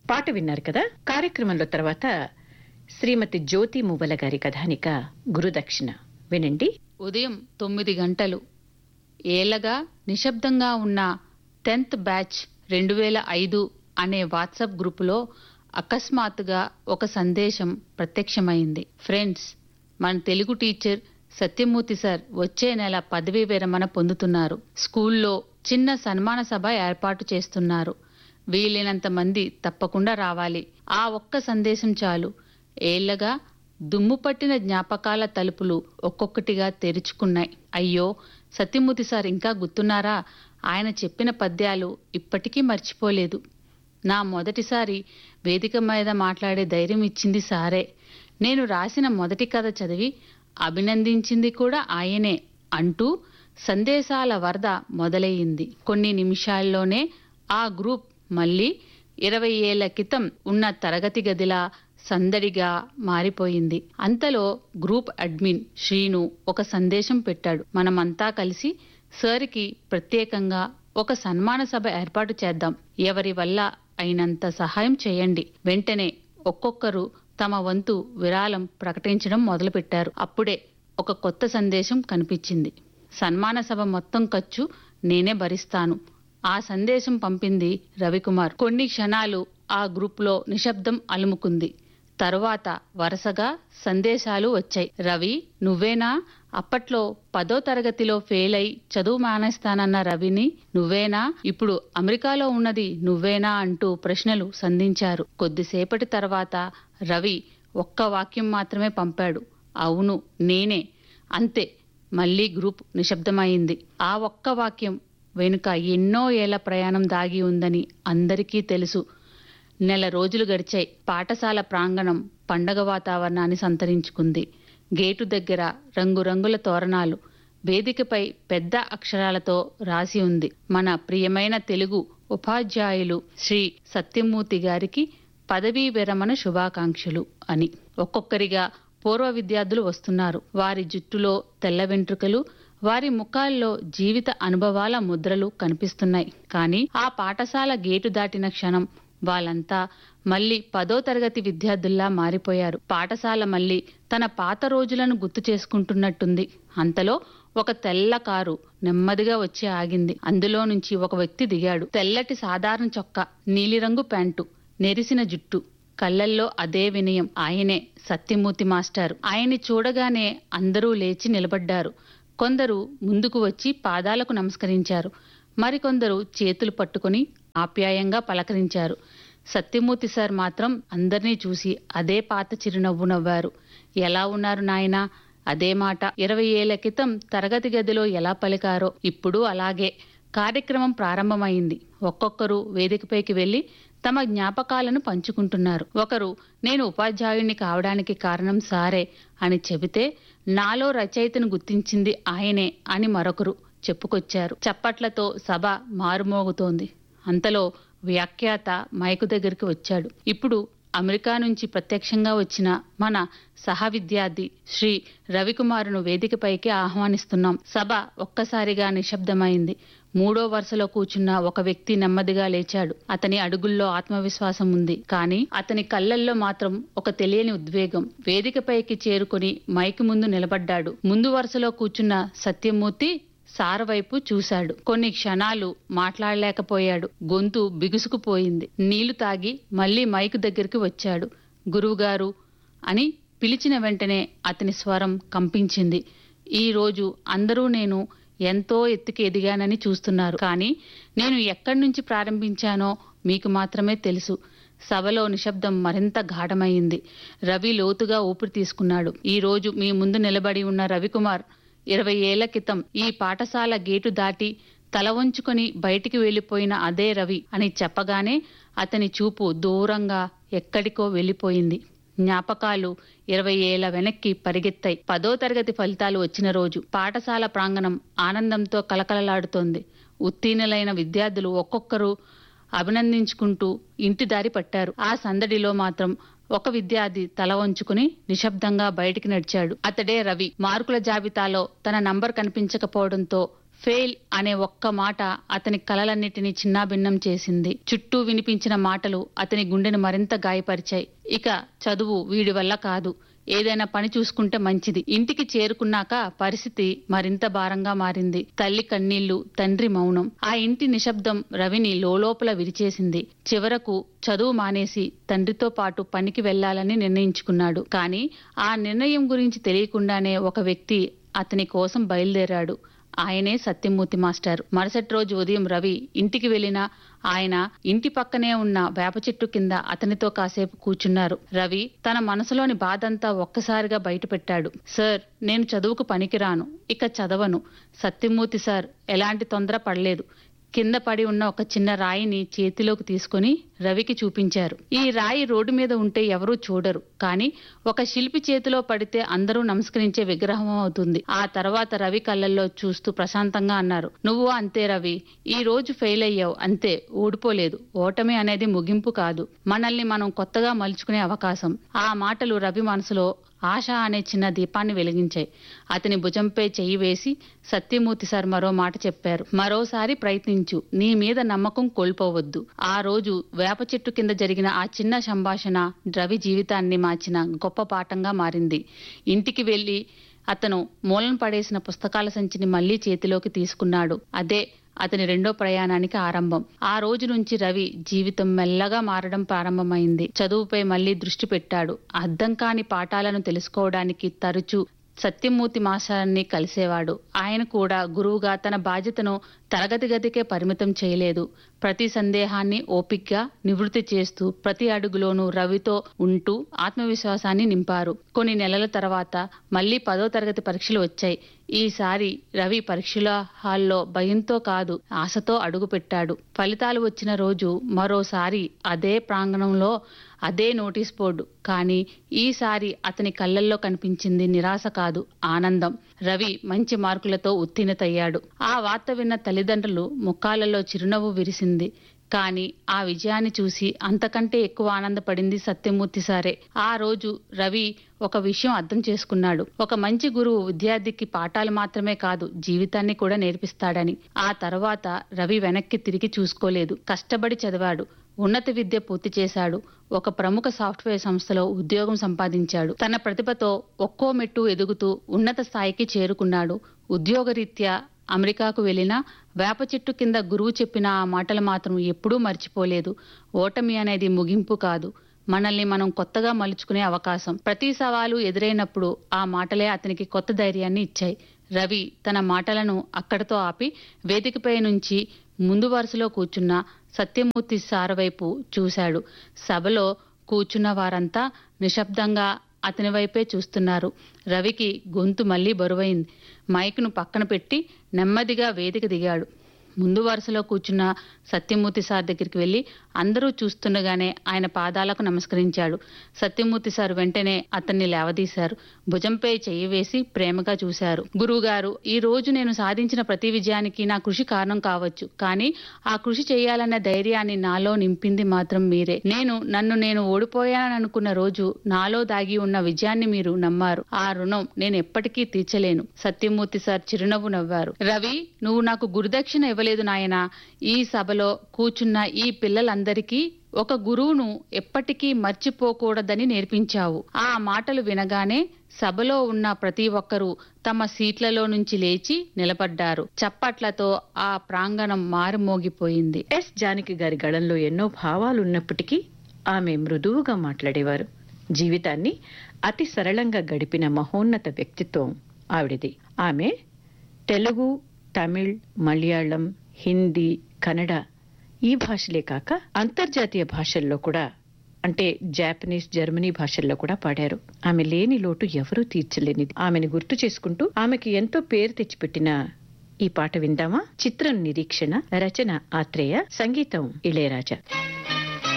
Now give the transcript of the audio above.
పాట విన్నారు కదా. కార్యక్రమంలో తర్వాత శ్రీమతి జ్యోతి మువ్వల గారి కథానిక గురుదక్షిణ వినండి. ఉదయం 9 గంటలు. ఏళ్లగా నిశ్శబ్దంగా ఉన్న 10th బ్యాచ్ 2005 అనే వాట్సాప్ గ్రూపులో అకస్మాత్తుగా ఒక సందేశం ప్రత్యక్షమైంది. ఫ్రెండ్స్, మన తెలుగు టీచర్ సత్యమూర్తి సార్ వచ్చే నెల పదవీ విరమణ పొందుతున్నారు. స్కూల్లో చిన్న సన్మాన సభ ఏర్పాటు చేస్తున్నారు. వీలైనంత మంది తప్పకుండా రావాలి. ఆ ఒక్క సందేశం చాలు. ఏళ్లగా దుమ్ము పట్టిన జ్ఞాపకాల తలుపులు ఒక్కొక్కటిగా తెరుచుకున్నాయి. అయ్యో, సత్యమూర్తి సార్ ఇంకా గుర్తున్నారా? ఆయన చెప్పిన పద్యాలు ఇప్పటికీ మర్చిపోలేదు. నా మొదటిసారి వేదిక మీద మాట్లాడే ధైర్యం ఇచ్చింది సారే. నేను రాసిన మొదటి కథ చదివి అభినందించింది కూడా ఆయనే అంటూ సందేశాల వరద మొదలయ్యింది. కొన్ని నిమిషాల్లోనే ఆ గ్రూప్ మళ్ళీ 20 ఏళ్ల క్రితం ఉన్న తరగతి గదిలా సందడిగా మారిపోయింది. అంతలో గ్రూప్ అడ్మిన్ శ్రీను ఒక సందేశం పెట్టాడు. మనమంతా కలిసి సార్కి ప్రత్యేకంగా ఒక సన్మాన సభ ఏర్పాటు చేద్దాం. ఎవరి వల్ల అయినంత సహాయం చేయండి. వెంటనే ఒక్కొక్కరు తమ వంతు విరాళం ప్రకటించడం మొదలుపెట్టారు. అప్పుడే ఒక కొత్త సందేశం కనిపించింది. సన్మాన సభ మొత్తం ఖర్చు నేనే భరిస్తాను. ఆ సందేశం పంపింది రవికుమార్. కొన్ని క్షణాలు ఆ గ్రూప్లో నిశ్శబ్దం అలుముకుంది. తరువాత వరుసగా సందేశాలు వచ్చాయి. రవి, నువ్వేనా? అప్పట్లో 10వ తరగతిలో ఫెయిల్ అయి చదువు మానేస్తానన్న రవిని నువ్వేనా? ఇప్పుడు అమెరికాలో ఉన్నది నువ్వేనా? అంటూ ప్రశ్నలు సంధించారు. కొద్దిసేపటి తర్వాత రవి ఒక్క వాక్యం మాత్రమే పంపాడు. అవును, నేనే. అంతే. మళ్లీ గ్రూప్ నిశ్శబ్దమైంది. ఆ ఒక్క వాక్యం వెనుక ఎన్నో ఏళ్ల ప్రయాణం దాగి ఉందని అందరికీ తెలుసు. నెల రోజులు గడిచాయి. పాఠశాల ప్రాంగణం పండగ వాతావరణాన్ని సంతరించుకుంది. గేటు దగ్గర రంగురంగుల తోరణాలు. వేదికపై పెద్ద అక్షరాలతో రాసి ఉంది, మన ప్రియమైన తెలుగు ఉపాధ్యాయులు శ్రీ సత్యమూర్తి గారికి పదవీ విరమణ శుభాకాంక్షలు అని. ఒక్కొక్కరిగా పూర్వ విద్యార్థులు వస్తున్నారు. వారి జుట్టులో తెల్ల వెంట్రుకలు, వారి ముఖాల్లో జీవిత అనుభవాల ముద్రలు కనిపిస్తున్నాయి. కానీ ఆ పాఠశాల గేటు దాటిన క్షణం వాళ్ళంతా మళ్లీ 10వ తరగతి విద్యార్థుల్లా మారిపోయారు. పాఠశాల మళ్లీ తన పాత రోజులను గుర్తు చేసుకుంటున్నట్టుంది. అంతలో ఒక తెల్ల కారు నెమ్మదిగా వచ్చి ఆగింది. అందులో నుంచి ఒక వ్యక్తి దిగాడు. తెల్లటి సాధారణ చొక్కా, నీలిరంగు ప్యాంటు, నెరిసిన జుట్టు, కళ్లల్లో అదే వినయం. ఆయనే సత్యమూర్తి మాస్టారు. ఆయన్ని చూడగానే అందరూ లేచి నిలబడ్డారు. కొందరు ముందుకు వచ్చి పాదాలకు నమస్కరించారు. మరికొందరు చేతులు పట్టుకుని ఆప్యాయంగా పలకరించారు. సత్యమూర్తి సార్ మాత్రం అందర్నీ చూసి అదే పాత చిరునవ్వు నవ్వారు. ఎలా ఉన్నారు నాయనా? అదే మాట 20 ఏళ్ల క్రితం తరగతి గదిలో ఎలా పలికారో ఇప్పుడు అలాగే. కార్యక్రమం ప్రారంభమైంది. ఒక్కొక్కరు వేదికపైకి వెళ్లి తమ జ్ఞాపకాలను పంచుకుంటున్నారు. ఒకరు, నేను ఉపాధ్యాయుణ్ణి కావడానికి కారణం సారే అని చెబితే, నాలో రచయితను గుర్తించింది ఆయనే అని మరొకరు చెప్పుకొచ్చారు. చప్పట్లతో సభ మారుమోగుతోంది. అంతలో వ్యాఖ్యాత మైకు దగ్గరికి వచ్చాడు. ఇప్పుడు అమెరికా నుంచి ప్రత్యక్షంగా వచ్చిన మన సహ విద్యార్థి శ్రీ రవికుమారును వేదికపైకి ఆహ్వానిస్తున్నాం. సభ ఒక్కసారిగా నిశ్శబ్దమైంది. 3వ వరుసలో కూర్చున్న ఒక వ్యక్తి నెమ్మదిగా లేచాడు. అతని అడుగుల్లో ఆత్మవిశ్వాసం ఉంది. కానీ అతని కళ్లల్లో మాత్రం ఒక తెలియని ఉద్వేగం. వేదికపైకి చేరుకుని మైకు ముందు నిలబడ్డాడు. ముందు వరుసలో కూర్చున్న సత్యమూర్తి సార్ వైపు చూశాడు. కొన్ని క్షణాలు మాట్లాడలేకపోయాడు. గొంతు బిగుసుకుపోయింది. నీళ్లు తాగి మళ్లీ మైకు దగ్గరికి వచ్చాడు. గురువుగారు అని పిలిచిన వెంటనే అతని స్వరం కంపించింది. ఈ రోజు అందరూ నేను ఎంతో ఎత్తుకి ఎదిగానని చూస్తున్నారు. కానీ నేను ఎక్కడి నుంచి ప్రారంభించానో మీకు మాత్రమే తెలుసు. సభలో నిశ్శబ్దం మరింత గాఢమైంది. రవి లోతుగా ఊపిరి తీసుకున్నాడు. ఈ రోజు మీ ముందు నిలబడి ఉన్న రవికుమార్ 20 ఏళ్ల క్రితం ఈ పాఠశాల గేటు దాటి తల వంచుకొని బయటికి వెళ్లిపోయిన అదే రవి అని చెప్పగానే అతని చూపు దూరంగా ఎక్కడికో వెళ్లిపోయింది. జ్ఞాపకాలు 20 ఏళ్ల వెనక్కి పరిగెత్తాయి. 10వ తరగతి ఫలితాలు వచ్చిన రోజు పాఠశాల ప్రాంగణం ఆనందంతో కలకలలాడుతోంది. ఉత్తీర్ణులైన విద్యార్థులు ఒక్కొక్కరు అభినందించుకుంటూ ఇంటి దారి పట్టారు. ఆ సందడిలో మాత్రం ఒక విద్యార్థి తల వంచుకుని నిశ్శబ్దంగా బయటికి నడిచాడు. అతడే రవి. మార్కుల జాబితాలో తన నంబర్ కనిపించకపోవడంతో ఫెయిల్ అనే ఒక్క మాట అతని కలలన్నిటినీ చిన్నాభిన్నం చేసింది. చుట్టూ వినిపించిన మాటలు అతని గుండెను మరింత గాయపరిచాయి. ఇక చదువు వీడి వల్ల కాదు, ఏదైనా పని చూసుకుంటే మంచిది. ఇంటికి చేరుకున్నాక పరిస్థితి మరింత భారంగా మారింది. తల్లి కన్నీళ్లు, తండ్రి మౌనం, ఆ ఇంటి నిశ్శబ్దం రవిని లోలోపల విరిచేసింది. చివరకు చదువు మానేసి తండ్రితో పాటు పనికి వెళ్లాలని నిర్ణయించుకున్నాడు. కానీ ఆ నిర్ణయం గురించి తెలియకుండానే ఒక వ్యక్తి అతని కోసం బయలుదేరాడు. ఆయనే సత్యమూర్తి మాస్టర్. మరుసటి రోజు ఉదయం రవి ఇంటికి వెళ్లినా ఆయన ఇంటి పక్కనే ఉన్న వేప చెట్టు కింద అతనితో కాసేపు కూర్చున్నారు. రవి తన మనసులోని బాధంతా ఒక్కసారిగా బయటపెట్టాడు. సార్, నేను చదువుకు పనికిరాను, ఇక చదవను. సత్యమూర్తి సార్ ఎలాంటి తొందర పడలేదు. కింద పడి ఉన్న ఒక చిన్న రాయిని చేతిలోకి తీసుకుని రవికి చూపించారు. ఈ రాయి రోడ్డు మీద ఉంటే ఎవరూ చూడరు, కానీ ఒక శిల్పి చేతిలో పడితే అందరూ నమస్కరించే విగ్రహం అవుతుంది. ఆ తర్వాత రవి కళ్ళల్లో చూస్తూ ప్రశాంతంగా అన్నారు, నువ్వు అంతే రవి, ఈ రోజు ఫెయిల్ అయ్యావు అంతే, ఓడిపోలేదు. ఓటమి అనేది ముగింపు కాదు, మనల్ని మనం కొత్తగా మలుచుకునే అవకాశం. ఆ మాటలు రవి మనసులో ఆశ అనే చిన్న దీపాన్ని వెలిగించాయి. అతని భుజంపై చెయ్యి వేసి సత్యమూర్తి సార్ మరో మాట చెప్పారు. మరోసారి ప్రయత్నించు, నీ మీద నమ్మకం కోల్పోవద్దు. ఆ రోజు వేప చెట్టు కింద జరిగిన ఆ చిన్న సంభాషణ రవి జీవితాన్ని మార్చిన గొప్ప పాఠంగా మారింది. ఇంటికి వెళ్లి అతను మూలన పడేసిన పుస్తకాల సంచిని మళ్లీ చేతిలోకి తీసుకున్నాడు. అదే అతని రెండో ప్రయాణానికి ఆరంభం. ఆ రోజు నుంచి రవి జీవితం మెల్లగా మారడం ప్రారంభమైంది. చదువుపై మళ్లీ దృష్టి పెట్టాడు. అర్థం కాని పాఠాలను తెలుసుకోవడానికి తరచూ సత్యమూర్తి మాస్టర్ని కలిసేవాడు. ఆయన కూడా గురువుగా తన బాధ్యతను తరగతి గదికే పరిమితం చేయలేదు. ప్రతి సందేహాన్ని ఓపిగ్గా నివృత్తి చేస్తూ ప్రతి అడుగులోనూ రవితో ఉంటూ ఆత్మవిశ్వాసాన్ని నింపారు. కొన్ని నెలల తర్వాత మళ్లీ 10వ తరగతి పరీక్షలు వచ్చాయి. ఈసారి రవి పరీక్షల హాల్లో భయంతో కాదు, ఆశతో అడుగుపెట్టాడు. ఫలితాలు వచ్చిన రోజు మరోసారి అదే ప్రాంగణంలో అదే నోటీస్ బోర్డు. కానీ ఈసారి అతని కళ్ళల్లో కనిపించింది నిరాశ కాదు, ఆనందం. రవి మంచి మార్కులతో ఉత్తీర్ణతయ్యాడు. ఆ వార్త విన్న తల్లిదండ్రులు ముఖాలలో చిరునవ్వు విరిసింది. కానీ ఆ విజయాన్ని చూసి అంతకంటే ఎక్కువ ఆనందపడింది సత్యమూర్తి సారే. ఆ రోజు రవి ఒక విషయం అర్థం చేసుకున్నాడు. ఒక మంచి గురువు విద్యార్థికి పాఠాలు మాత్రమే కాదు, జీవితాన్ని కూడా నేర్పిస్తాడని. ఆ తర్వాత రవి వెనక్కి తిరిగి చూసుకోలేదు. కష్టపడి చదివాడు, ఉన్నత విద్య పూర్తి చేశాడు, ఒక ప్రముఖ సాఫ్ట్వేర్ సంస్థలో ఉద్యోగం సంపాదించాడు. తన ప్రతిభతో ఒక్కో మెట్టు ఎదుగుతూ ఉన్నత స్థాయికి చేరుకున్నాడు. ఉద్యోగరీత్యా అమెరికాకు వెళ్లినా వేప చెట్టు కింద గురువు చెప్పిన ఆ మాటలు మాత్రం ఎప్పుడూ మర్చిపోలేదు. ఓటమి అనేది ముగింపు కాదు, మనల్ని మనం కొత్తగా మలుచుకునే అవకాశం. ప్రతి సవాలు ఎదురైనప్పుడు ఆ మాటలే అతనికి కొత్త ధైర్యాన్ని ఇచ్చాయి. రవి తన మాటలను అక్కడితో ఆపి వేదికపై నుంచి ముందు వరుసలో కూర్చున్న సత్యమూర్తి సార్ వైపు చూశాడు. సభలో కూర్చున్న వారంతా నిశ్శబ్దంగా అతని వైపే చూస్తున్నారు. రవికి గొంతు మళ్లీ బరువైంది. మైక్ను పక్కన పెట్టి నెమ్మదిగా వేదిక దిగాడు. ముందు వరుసలో కూర్చున్న సత్యమూర్తి సార్ దగ్గరికి వెళ్లి అందరూ చూస్తుండగానే ఆయన పాదాలకు నమస్కరించాడు. సత్యమూర్తి సార్ వెంటనే అతన్ని లేవదీశారు. భుజంపై చెయ్యి వేసి ప్రేమగా చూశారు. గురువుగారు, ఈ రోజు నేను సాధించిన ప్రతి విజయానికి నా కృషి కారణం కావచ్చు, కానీ ఆ కృషి చేయాలన్న ధైర్యాన్ని నాలో నింపింది మాత్రం మీరే. నన్ను నేను ఓడిపోయాననుకున్న రోజు నాలో దాగి ఉన్న విజయాన్ని మీరు నమ్మారు. ఆ రుణం నేను ఎప్పటికీ తీర్చలేను. సత్యమూర్తి సార్ చిరునవ్వు నవ్వారు. రవి, నువ్వు నాకు గురుదక్షిణ ఇవ్వలేదు నాయనా. ఈ సభలో కూర్చున్న ఈ పిల్లలందరికీ ఒక గురువును ఎప్పటికీ మర్చిపోకూడదని నేర్పించావు. ఆ మాటలు వినగానే సభలో ఉన్న ప్రతి ఒక్కరూ తమ సీట్లలో నుంచి లేచి నిలబడ్డారు. చప్పట్లతో ఆ ప్రాంగణం మారుమోగిపోయింది. ఎస్ జానకి గారి గళంలో ఎన్నో భావాలున్నప్పటికీ ఆమె మృదువుగా మాట్లాడేవారు. జీవితాన్ని అతి సరళంగా గడిపిన మహోన్నత వ్యక్తిత్వం ఆవిడిది. ఆమె తెలుగు, తమిళ్, మలయాళం, హిందీ, కన్నడ ఈ భాషలే కాక అంతర్జాతీయ భాషల్లో కూడా, అంటే జాపనీస్, జర్మనీ భాషల్లో కూడా పాడారు. ఆమె లేని లోటు ఎవరూ తీర్చలేనిది. ఆమెను గుర్తు చేసుకుంటూ ఆమెకి ఎంతో పేరు తెచ్చిపెట్టిన ఈ పాట విందామా? చిత్రం నిరీక్షణ, రచన ఆత్రేయ, సంగీతం ఇళయరాజా.